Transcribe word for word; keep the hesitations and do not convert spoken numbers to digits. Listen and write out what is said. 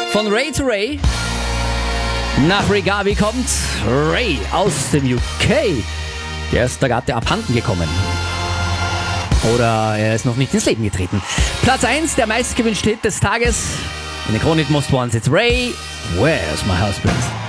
Von Ray to Ray. Nach Ray Garvey kommt Ray aus dem U K. Der ist da gerade abhanden gekommen. Oder er ist noch nicht ins Leben getreten. Platz eins, der meistgewünschte Hit des Tages. In der Kronit Most Ones, it's Ray. Where's my husband?